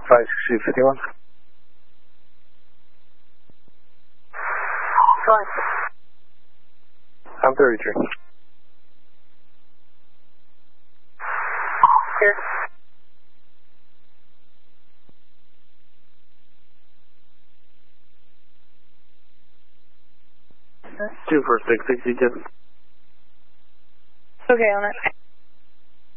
56251. I'm 33. Here. 24662. Okay, on it.